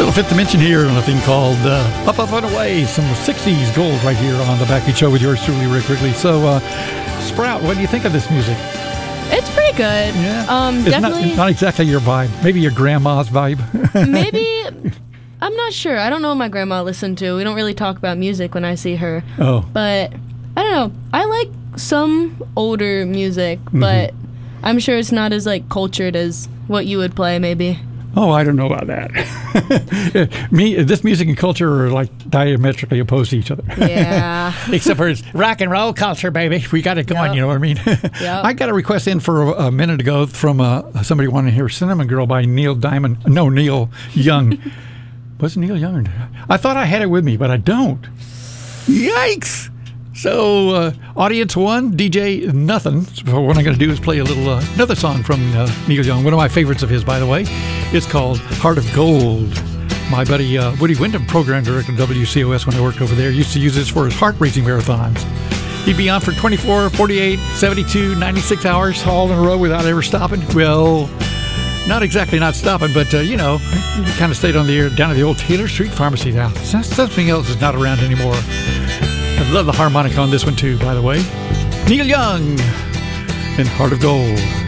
Little fifth dimension here on a thing called Up, Up, and Away. Some 60s gold right here on the Backbeat Show with yours truly, Rick Wrigley. So, Sprout, what do you think of this music? It's pretty good. Yeah. It's Definitely. not exactly your vibe. Maybe your grandma's vibe. Maybe. I'm not sure. I don't know what my grandma listened to. We don't really talk about music when I see her. Oh. But I don't know. I like some older music, but I'm sure it's not as like cultured as what you would play maybe. Oh, I don't know about that. This music and culture are like diametrically opposed to each other. Yeah. Except for it's rock and roll culture, baby. We got it going, Yep. you know what I mean? Yep. I got a request in for a minute ago from somebody wanting to hear Cinnamon Girl by Neil Young. Was it Neil Young? I thought I had it with me, but I don't. Yikes! So, audience one, DJ Nothing. So what I'm going to do is play a little another song from Neil Young, one of my favorites of his, by the way. It's called Heart of Gold. My buddy Woody Wyndham, program director at WCOS when I worked over there, used to use this for his heart-racing marathons. He'd be on for 24, 48, 72, 96 hours all in a row without ever stopping. Well, not exactly not stopping, but, you kind of stayed on the air down at the old Taylor Street Pharmacy now. Something else is not around anymore. I love the harmonic on this one, too, by the way. Neil Young and Heart of Gold.